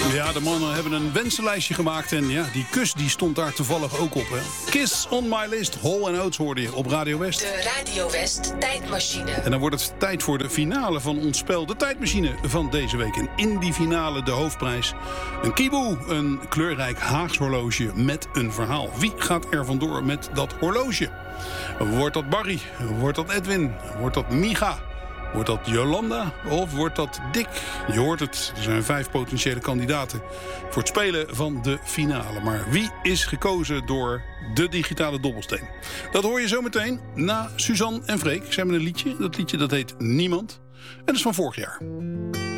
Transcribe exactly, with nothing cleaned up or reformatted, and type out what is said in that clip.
Ja, de mannen hebben een wensenlijstje gemaakt. En ja, die kus die stond daar toevallig ook op. Hè. Kiss on my list. Hall and Oates hoorde je op Radio West. De Radio West tijdmachine. En dan wordt het tijd voor de finale van ons spel. De tijdmachine van deze week. En in die finale de hoofdprijs. Een kiboe, een kleurrijk Haags horloge met een verhaal. Wie gaat er vandoor met dat horloge? Wordt dat Barry? Wordt dat Edwin? Wordt dat Micha? Wordt dat Jolanda of wordt dat Dick? Je hoort het, er zijn vijf potentiële kandidaten voor het spelen van de finale. Maar wie is gekozen door de digitale dobbelsteen? Dat hoor je zo meteen na Suzanne en Freek. Ze hebben een liedje, dat liedje dat heet Niemand. En dat is van vorig jaar.